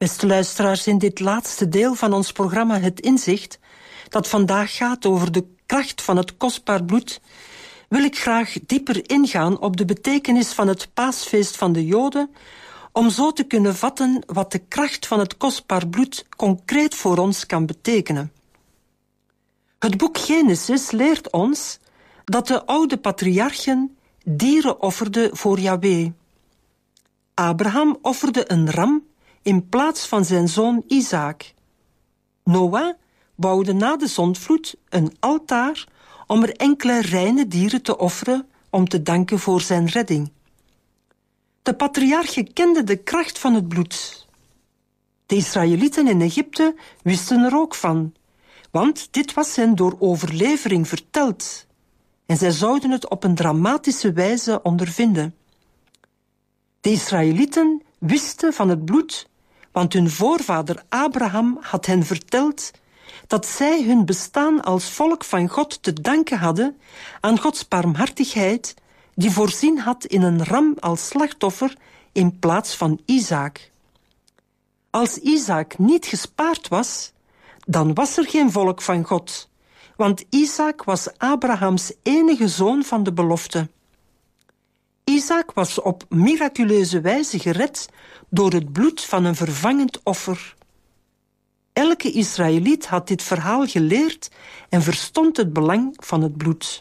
Beste luisteraars, in dit laatste deel van ons programma Het Inzicht, dat vandaag gaat over de kracht van het kostbaar bloed, wil ik graag dieper ingaan op de betekenis van het paasfeest van de Joden, om zo te kunnen vatten wat de kracht van het kostbaar bloed concreet voor ons kan betekenen. Het boek Genesis leert ons dat de oude patriarchen dieren offerden voor Yahweh. Abraham offerde een ram in plaats van zijn zoon Isaac. Noah bouwde na de zondvloed een altaar om er enkele reine dieren te offeren om te danken voor zijn redding. De patriarchen kenden de kracht van het bloed. De Israëlieten in Egypte wisten er ook van, want dit was hen door overlevering verteld en zij zouden het op een dramatische wijze ondervinden. De Israëlieten wisten van het bloed, want hun voorvader Abraham had hen verteld dat zij hun bestaan als volk van God te danken hadden aan Gods barmhartigheid, die voorzien had in een ram als slachtoffer in plaats van Isaac. Als Isaac niet gespaard was, dan was er geen volk van God, want Isaac was Abrahams enige zoon van de belofte. Isaac was op miraculeuze wijze gered door het bloed van een vervangend offer. Elke Israëliet had dit verhaal geleerd en verstond het belang van het bloed.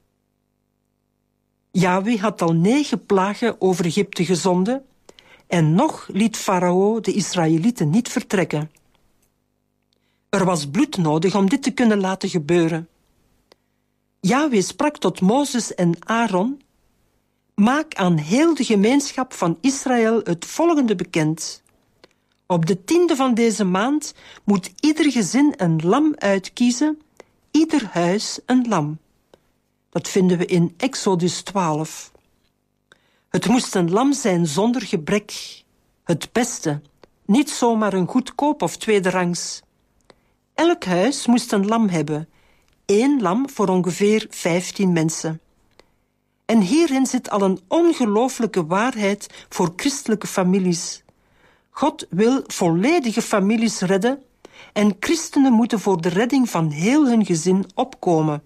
Yahweh had al 9 plagen over Egypte gezonden en nog liet Farao de Israëlieten niet vertrekken. Er was bloed nodig om dit te kunnen laten gebeuren. Yahweh sprak tot Mozes en Aaron: maak aan heel de gemeenschap van Israël het volgende bekend. Op de 10e van deze maand moet ieder gezin een lam uitkiezen, ieder huis een lam. Dat vinden we in Exodus 12. Het moest een lam zijn zonder gebrek. Het beste, niet zomaar een goedkoop of tweederangs. Elk huis moest een lam hebben, 1 lam voor ongeveer 15 mensen. En hierin zit al een ongelooflijke waarheid voor christelijke families. God wil volledige families redden en christenen moeten voor de redding van heel hun gezin opkomen.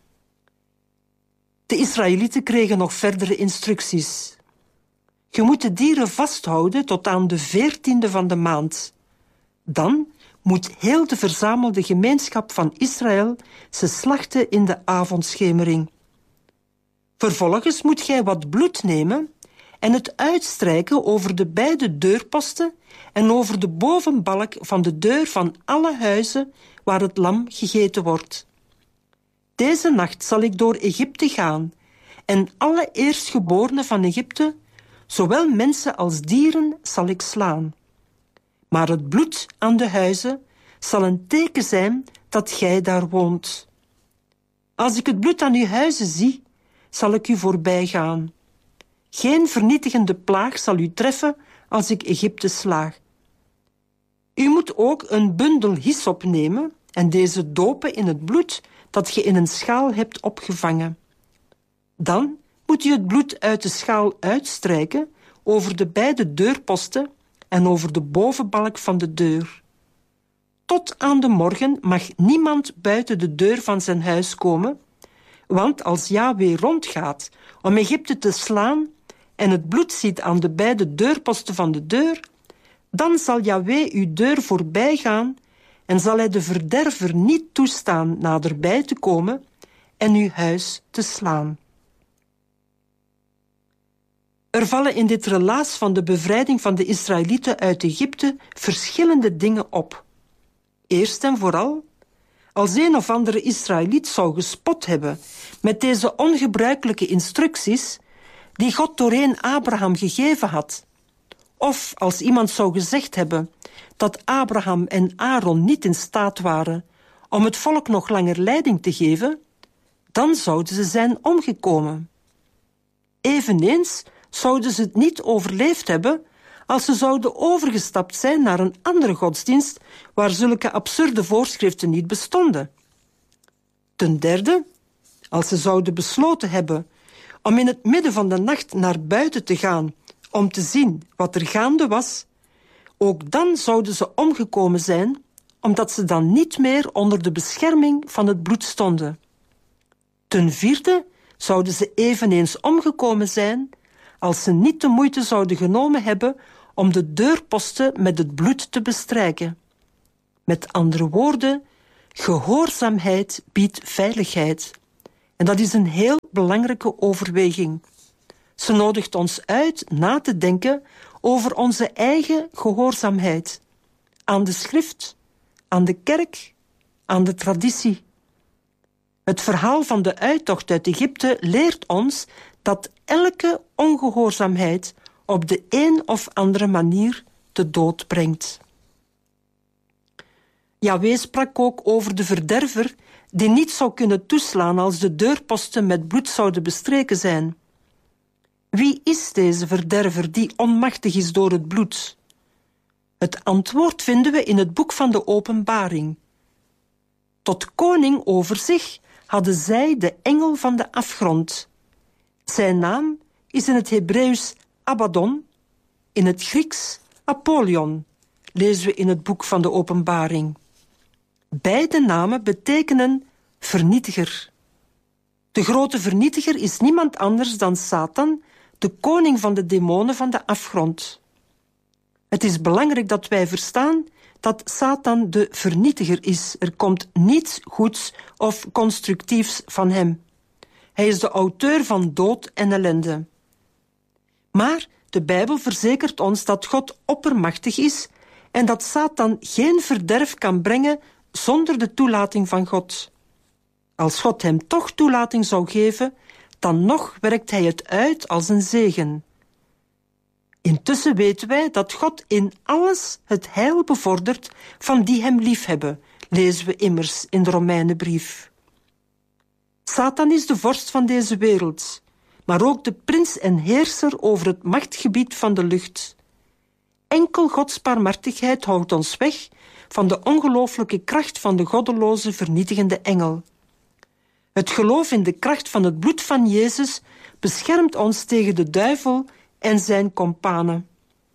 De Israëlieten kregen nog verdere instructies. Je moet de dieren vasthouden tot aan de 14e van de maand. Dan moet heel de verzamelde gemeenschap van Israël ze slachten in de avondschemering. Vervolgens moet gij wat bloed nemen en het uitstrijken over de beide deurposten en over de bovenbalk van de deur van alle huizen waar het lam gegeten wordt. Deze nacht zal ik door Egypte gaan en alle eerstgeborenen van Egypte, zowel mensen als dieren, zal ik slaan. Maar het bloed aan de huizen zal een teken zijn dat gij daar woont. Als ik het bloed aan uw huizen zie, zal ik u voorbij gaan. Geen vernietigende plaag zal u treffen als ik Egypte sla. U moet ook een bundel hyssop nemen en deze dopen in het bloed dat je in een schaal hebt opgevangen. Dan moet u het bloed uit de schaal uitstrijken over de beide deurposten en over de bovenbalk van de deur. Tot aan de morgen mag niemand buiten de deur van zijn huis komen, want als Yahweh rondgaat om Egypte te slaan en het bloed ziet aan de beide deurposten van de deur, dan zal Yahweh uw deur voorbij gaan en zal hij de verderver niet toestaan naderbij te komen en uw huis te slaan. Er vallen in dit relaas van de bevrijding van de Israëlieten uit Egypte verschillende dingen op. Eerst en vooral, als een of andere Israëliet zou gespot hebben met deze ongebruikelijke instructies die God doorheen Abraham gegeven had, of als iemand zou gezegd hebben dat Abraham en Aaron niet in staat waren om het volk nog langer leiding te geven, dan zouden ze zijn omgekomen. Eveneens zouden ze het niet overleefd hebben als ze zouden overgestapt zijn naar een andere godsdienst waar zulke absurde voorschriften niet bestonden. Ten derde, als ze zouden besloten hebben om in het midden van de nacht naar buiten te gaan om te zien wat er gaande was, Ook dan zouden ze omgekomen zijn, omdat ze dan niet meer onder de bescherming van het bloed stonden. Ten vierde zouden ze eveneens omgekomen zijn als ze niet de moeite zouden genomen hebben om de deurposten met het bloed te bestrijken. Met andere woorden, gehoorzaamheid biedt veiligheid. En dat is een heel belangrijke overweging. Ze nodigt ons uit na te denken over onze eigen gehoorzaamheid. Aan de schrift, aan de kerk, aan de traditie. Het verhaal van de uittocht uit Egypte leert ons dat elke ongehoorzaamheid op de een of andere manier de dood brengt. Yahweh sprak ook over de verderver die niet zou kunnen toeslaan als de deurposten met bloed zouden bestreken zijn. Wie is deze verderver die onmachtig is door het bloed? Het antwoord vinden we in het boek van de Openbaring. Tot koning over zich hadden zij de engel van de afgrond. Zijn naam is in het Hebreeuws Abaddon, in het Grieks Apollyon, lezen we in het boek van de Openbaring. Beide namen betekenen vernietiger. De grote vernietiger is niemand anders dan Satan, de koning van de demonen van de afgrond. Het is belangrijk dat wij verstaan dat Satan de vernietiger is. Er komt niets goeds of constructiefs van hem. Hij is de auteur van dood en ellende. Maar de Bijbel verzekert ons dat God oppermachtig is en dat Satan geen verderf kan brengen zonder de toelating van God. Als God hem toch toelating zou geven, dan nog werkt hij het uit als een zegen. Intussen weten wij dat God in alles het heil bevordert van die hem liefhebben, lezen we immers in de Romeinenbrief. Satan is de vorst van deze wereld, maar ook de prins en heerser over het machtgebied van de lucht. Enkel Gods barmhartigheid houdt ons weg van de ongelooflijke kracht van de goddeloze vernietigende engel. Het geloof in de kracht van het bloed van Jezus beschermt ons tegen de duivel en zijn kompanen.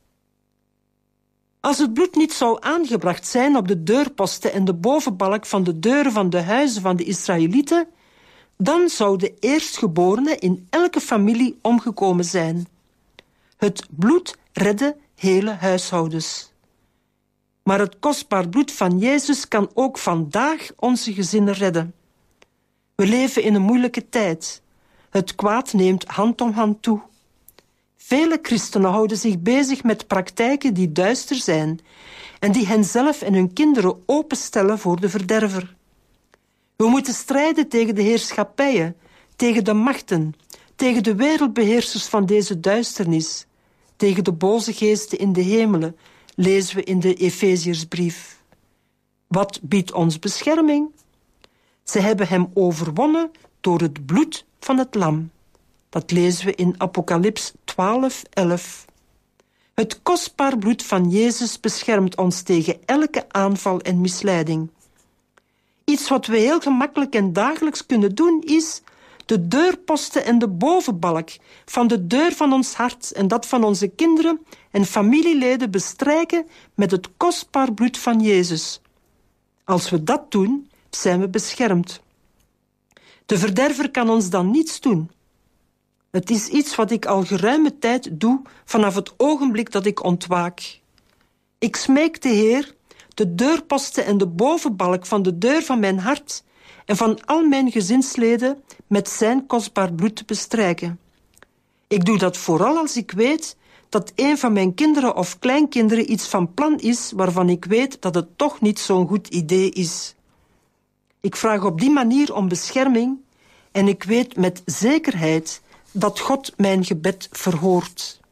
Als het bloed niet zou aangebracht zijn op de deurposten en de bovenbalk van de deuren van de huizen van de Israëlieten, dan zou de eerstgeborene in elke familie omgekomen zijn. Het bloed redde hele huishoudens. Maar het kostbaar bloed van Jezus kan ook vandaag onze gezinnen redden. We leven in een moeilijke tijd. Het kwaad neemt hand om hand toe. Vele christenen houden zich bezig met praktijken die duister zijn en die henzelf en hun kinderen openstellen voor de verderver. We moeten strijden tegen de heerschappijen, tegen de machten, tegen de wereldbeheersers van deze duisternis, tegen de boze geesten in de hemelen, lezen we in de Efeziërsbrief. Wat biedt ons bescherming? Ze hebben hem overwonnen door het bloed van het lam. Dat lezen we in Apocalyps 12:11. Het kostbaar bloed van Jezus beschermt ons tegen elke aanval en misleiding. Iets wat we heel gemakkelijk en dagelijks kunnen doen is de deurposten en de bovenbalk van de deur van ons hart en dat van onze kinderen en familieleden bestrijken met het kostbaar bloed van Jezus. Als we dat doen, zijn we beschermd. De verderver kan ons dan niets doen. Het is iets wat ik al geruime tijd doe vanaf het ogenblik dat ik ontwaak. Ik smeek de Heer de deurposten en de bovenbalk van de deur van mijn hart en van al mijn gezinsleden met zijn kostbaar bloed te bestrijken. Ik doe dat vooral als ik weet dat een van mijn kinderen of kleinkinderen iets van plan is waarvan ik weet dat het toch niet zo'n goed idee is. Ik vraag op die manier om bescherming en ik weet met zekerheid dat God mijn gebed verhoort.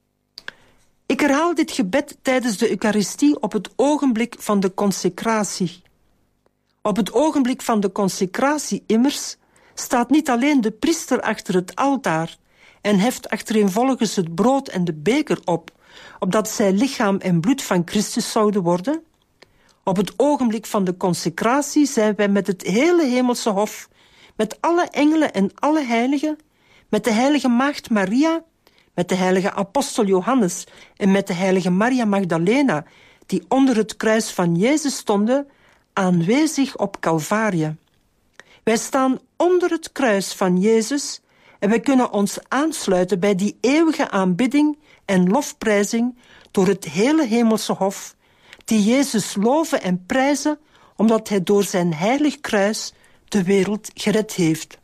Ik herhaal dit gebed tijdens de Eucharistie op het ogenblik van de consecratie. Op het ogenblik van de consecratie immers staat niet alleen de priester achter het altaar en heft achtereenvolgens het brood en de beker op, opdat zij lichaam en bloed van Christus zouden worden. Op het ogenblik van de consecratie zijn wij met het hele hemelse hof, met alle engelen en alle heiligen, met de heilige maagd Maria, met de heilige apostel Johannes en met de heilige Maria Magdalena, die onder het kruis van Jezus stonden, aanwezig op Calvarië. Wij staan onder het kruis van Jezus en wij kunnen ons aansluiten bij die eeuwige aanbidding en lofprijzing door het hele hemelse hof, die Jezus loven en prijzen, omdat hij door zijn heilig kruis de wereld gered heeft.